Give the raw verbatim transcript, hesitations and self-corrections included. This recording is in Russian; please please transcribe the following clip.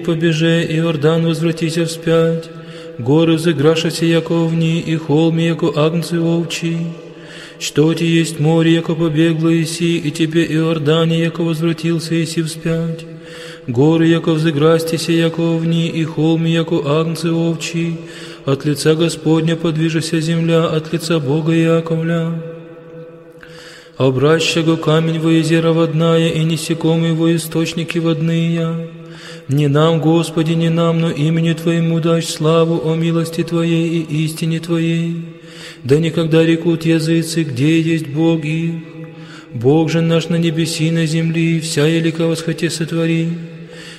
побеже, Иордан возвратися вспять, горы взыграшися, яко овни, и холми, яко агнцы овчи. Что ти есть море, яко побегло иси, и тебе Иордане, яко возвратился иси вспять. Горы, яко взыграстися, яко овни, и холми, яко агнцы овчи. От лица Господня подвижася земля, от лица Бога Яковля. Обраща го камень во езера водная, и несекомый во источники водные. Не нам, Господи, не нам, но имени Твоему дашь славу о милости Твоей и истине Твоей. Да никогда рекут языцы, где есть Бог их. Бог же наш на небеси, на земли, вся елика восхоте сотвори.